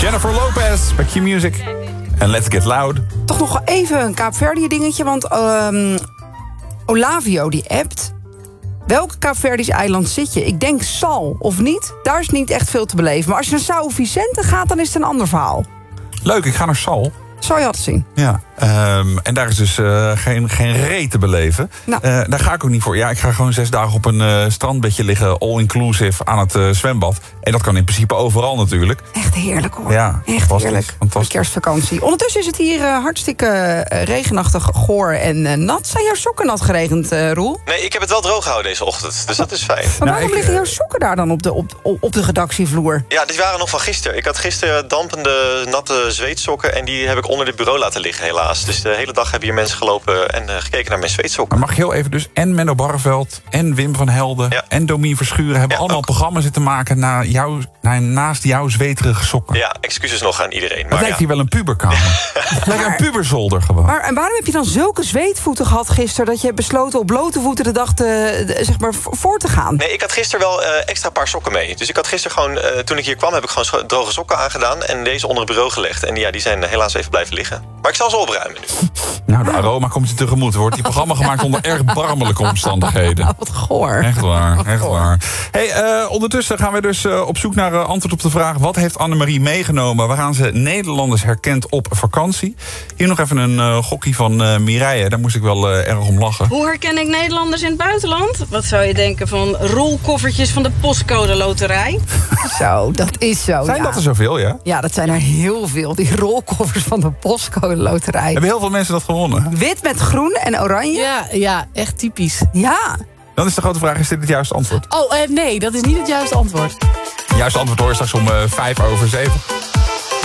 Jennifer Lopez bij Q-Music. En Let's Get Loud. Toch nog even een Kaapverdië dingetje, want Olavio die appt. Welke Kaapverdisch eiland zit je? Ik denk Sal, of niet? Daar is niet echt veel te beleven. Maar als je naar São Vicente gaat, dan is het een ander verhaal. Leuk, ik ga naar Sal. Zou je hadden zien. Ja, en daar is dus geen reet te beleven. Nou. Daar ga ik ook niet voor. Ja, ik ga gewoon 6 dagen op een strandbedje liggen, all-inclusive, aan het zwembad. En dat kan in principe overal natuurlijk. Echt heerlijk hoor. Ja, echt heerlijk. Fantastisch. De kerstvakantie. Ondertussen is het hier hartstikke regenachtig, goor en nat. Zijn jouw sokken nat geregend, Roel? Nee, ik heb het wel droog gehouden deze ochtend, dus dat is fijn. Maar waarom liggen jouw sokken daar dan op de redactievloer? Ja, die waren nog van gisteren. Ik had gisteren dampende, natte zweetsokken en die heb ik onder dit bureau laten liggen helaas. Dus de hele dag hebben hier mensen gelopen en gekeken naar mijn zweetsokken. Maar mag ik heel even dus en Menno Barreveld en Wim van Helden en Domien Verschuren hebben allemaal ook programma's zitten maken naast jouw zweterige sokken. Ja, excuses nog aan iedereen. Dat lijkt hier wel een puberkamer. Lijkt een puberzolder gewoon. Maar en waarom heb je dan zulke zweetvoeten gehad gisteren dat je besloten op blote voeten de dag zeg maar voor te gaan? Nee, ik had gisteren wel extra paar sokken mee. Dus ik had gisteren gewoon, toen ik hier kwam, heb ik gewoon droge sokken aangedaan en deze onder het bureau gelegd. En ja, die zijn helaas even blijven liggen. Maar ik zal ze opruimen nu. Nou, de aroma komt je tegemoet. Er wordt die programma gemaakt onder erg barmelijke omstandigheden. Wat goor. Echt waar, echt waar. Hey, ondertussen gaan we dus op zoek naar antwoord op de vraag: wat heeft Annemarie meegenomen waaraan ze Nederlanders herkent op vakantie? Hier nog even een gokkie van Mireille. Daar moest ik wel erg om lachen. Hoe herken ik Nederlanders in het buitenland? Wat zou je denken van rolkoffertjes van de postcode loterij? Zo, dat is zo. Zijn dat er zoveel, ja? Ja, dat zijn er heel veel. Die rolkoffers van de postcode loterij. Hebben heel veel mensen dat gewonnen? Wit met groen en oranje? Ja, echt typisch. Ja. Dan is de grote vraag, is dit het juiste antwoord? Oh, nee, dat is niet het juiste antwoord. Het juiste antwoord hoor je straks om 7:05.